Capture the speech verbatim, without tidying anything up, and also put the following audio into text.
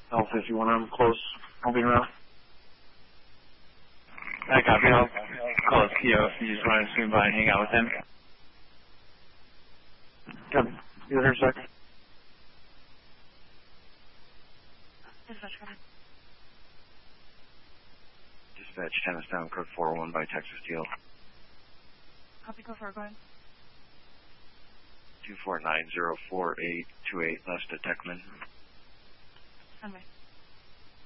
L fifty-one, I'm close. I'll be around. I copy. I'll call C O if you just want to swing by and hang out with him. Copy. You there a sec? Dispatch, go ahead. Dispatch, Tennis down, code four oh one by Texas Steel. Copy, go for it, go ahead. two four nine zero four eight two eight, left to Techman. Anyway.